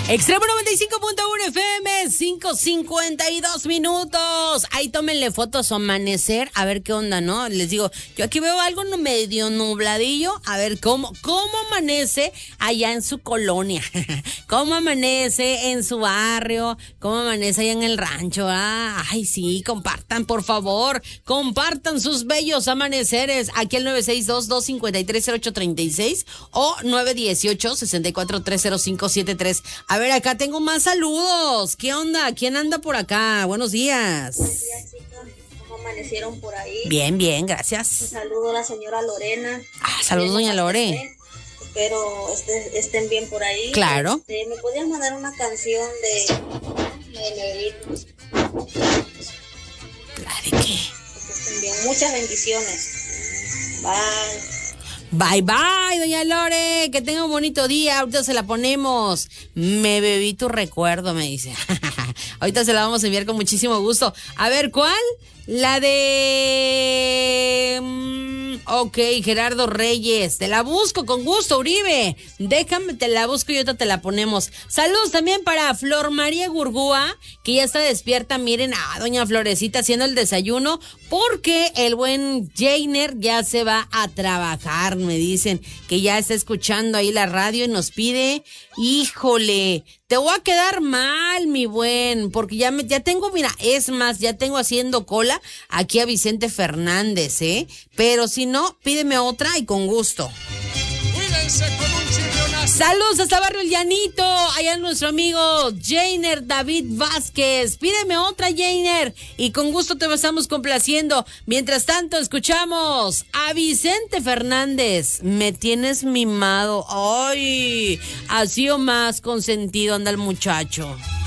Extremo 95.1 FM, 5:52 minutos. Ahí tómenle fotos a su amanecer, a ver qué onda, ¿no? Les digo, yo aquí veo algo medio nubladillo, a ver cómo amanece allá en su colonia, cómo amanece en su barrio, cómo amanece allá en el rancho. Ay, sí, compartan, por favor, compartan sus bellos amaneceres. Aquí el 962-253-0836 o 918-6430573. A ver, acá tengo más saludos. ¿Qué onda? ¿Quién anda por acá? Buenos días. Buenos días, chicas. ¿Cómo amanecieron por ahí? Bien, bien, gracias. Un saludo a la señora Lorena. Saludos, doña Lore. Espero estén bien por ahí. Claro. ¿Me podías mandar una canción de Negrito? ¿La de qué? Que estén bien. Muchas bendiciones. Bye. Bye, bye, doña Lore. Que tenga un bonito día. Ahorita se la ponemos. Me bebí tu recuerdo, me dice. Ahorita se la vamos a enviar con muchísimo gusto. A ver, ¿cuál? La de... Ok, Gerardo Reyes. Te la busco con gusto, Uribe. Déjame, te la busco y ahorita te la ponemos. Saludos también para Flor María Gurgúa, que ya está despierta. Miren a doña Florecita haciendo el desayuno, porque el buen Jainer ya se va a trabajar. Me dicen que ya está escuchando ahí la radio y nos pide... Híjole, te voy a quedar mal, mi buen, porque ya tengo, mira, es más, ya tengo haciendo cola aquí a Vicente Fernández, ¿eh? Pero si no, pídeme otra y con gusto. Cuídense con un chirrionazo. Saludos hasta Barrio El Llanito, allá nuestro amigo Jainer David Vázquez. Pídeme otra, Jainer, y con gusto te estamos complaciendo. Mientras tanto, escuchamos a Vicente Fernández. Me tienes mimado. Ay, así o más consentido anda el muchacho.